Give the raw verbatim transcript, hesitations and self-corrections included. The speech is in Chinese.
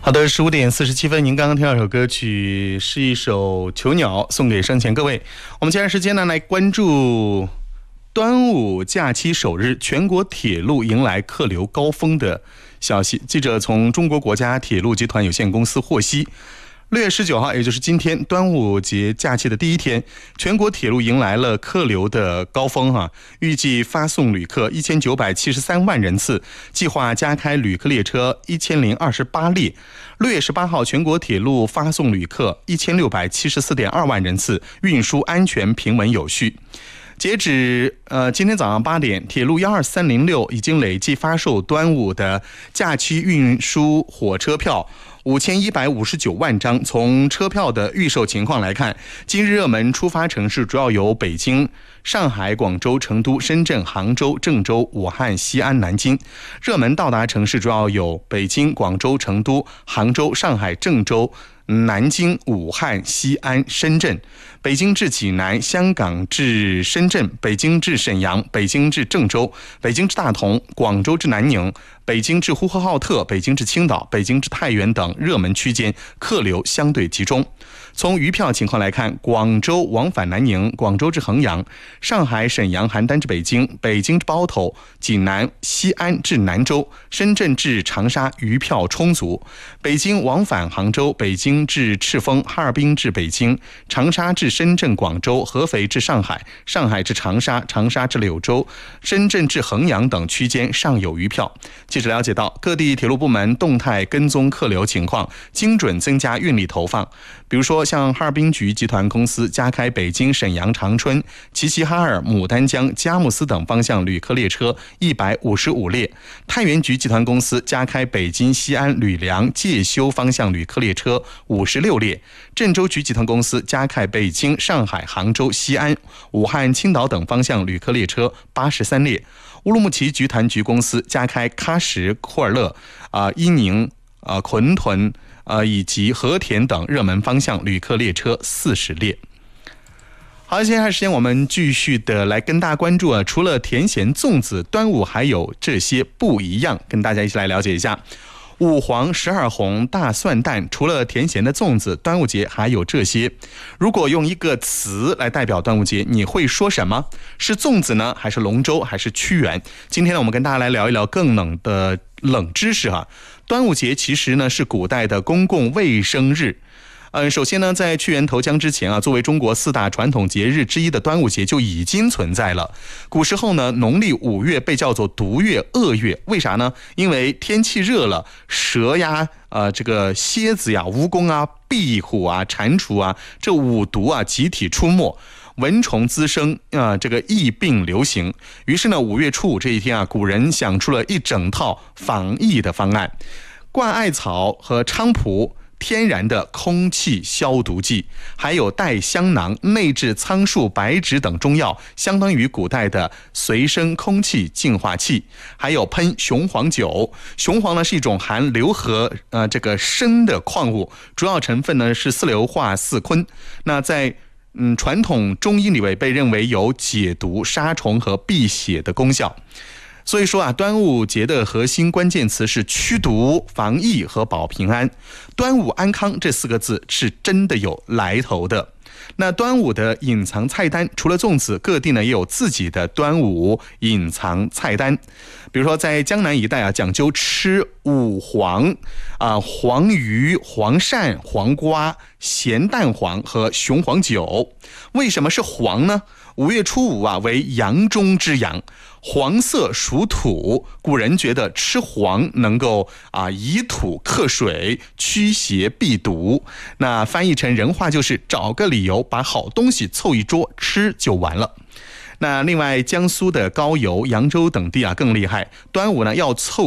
好的，十五点四十七分，您刚刚听到这首歌曲是一首《囚鸟》，送给生前各位。我们接下来时间呢，来关注端午假期首日，全国铁路迎来客流高峰的消息。记者从中国国家铁路集团有限公司获悉，六月十九号，也就是今天端午节假期的第一天，全国铁路迎来了客流的高峰哈、啊，预计发送旅客一千九百七十三万人次，计划加开旅客列车一千零二十八列。六月十八号，全国铁路发送旅客一千六百七十四点二万人次，运输安全平稳有序。截止呃今天早上八点，铁路幺二三零六已经累计发售端午的假期运输火车票五千一百五十九万张。从车票的预售情况来看，今日热门出发城市主要有北京、上海、广州、成都、深圳、杭州、郑州、武汉、西安、南京。热门到达城市主要有北京、广州、成都、杭州、上海、郑州、南京、武汉、西安、深圳。北京至济南，香港至深圳，北京至沈阳，北京至郑州，北京至大同，广州至南宁，北京至呼和浩特，北京至青岛，北京至太原等热门区间客流相对集中。从余票情况来看，广州往返南宁，广州至衡阳，上海、沈阳、邯郸至北京，北京至包头，济南、西安至南州，深圳至长沙余票充足。北京往返杭州，北京至赤峰，哈尔滨至北京，长沙至深圳、广州，合肥至上海，上海至长沙，长沙至柳州，深圳至衡阳等区间尚有余票。记者了解到，各地铁路部门动态跟踪客流情况，精准增加运力投放。比如说，像哈尔滨局集团公司加开北京、沈阳、长春、齐齐哈尔、牡丹江、佳木斯等方向旅客列车一百五十五列；太原局集团公司加开北京、西安、吕梁、介休方向旅客列车五十六列；郑州局集团公司加开北京、上海、杭州、西安、武汉、青岛等方向旅客列车八十三列；乌鲁木齐集团局公司加开喀什、库尔勒、啊、呃、伊宁、啊、呃、昆屯、呃以及和田等热门方向旅客列车四十列。好，接下来时间我们继续的来跟大家关注啊，除了甜咸粽子，端午还有这些不一样，跟大家一起来了解一下。五黄十二红大蒜蛋，除了甜咸的粽子，端午节还有这些。如果用一个词来代表端午节，你会说什么？是粽子呢，还是龙舟，还是屈原？今天呢，我们跟大家来聊一聊更冷的冷知识哈。端午节其实呢是古代的公共卫生日。嗯，首先呢，在屈原投江之前啊，作为中国四大传统节日之一的端午节就已经存在了。古时候呢，农历五月被叫做毒月、恶月，为啥呢？因为天气热了，蛇呀、呃这个蝎子呀、蜈蚣啊、壁虎啊、蟾蜍啊，这五毒啊集体出没。蚊虫滋生啊、呃，这个疫病流行。于是呢，五月初五这一天啊，古人想出了一整套防疫的方案，挂艾草和菖蒲。天然的空气消毒剂，还有带香囊、内置苍术、白芷等中药，相当于古代的随身空气净化器。还有喷雄黄酒，雄黄呢是一种含硫和呃这个砷的矿物，主要成分呢是四硫化四醌。那在嗯传统中医里被认为有解毒、杀虫和辟邪的功效。所以说啊，端午节的核心关键词是驱毒、防疫和保平安。端午安康这四个字是真的有来头的。那端午的隐藏菜单，除了粽子，各地呢也有自己的端午隐藏菜单。比如说在江南一带啊，讲究吃五黄啊，黄鱼、黄鳝、黄瓜、咸蛋黄和雄黄酒。为什么是黄呢？五月初五啊，为阳中之阳，黄色属土，古人觉得吃黄能够啊以土克水，驱邪避毒。那翻译成人话就是找个理由把好东西凑一桌吃就完了。那另外江苏的高邮、扬州等地啊更厉害，端午呢要凑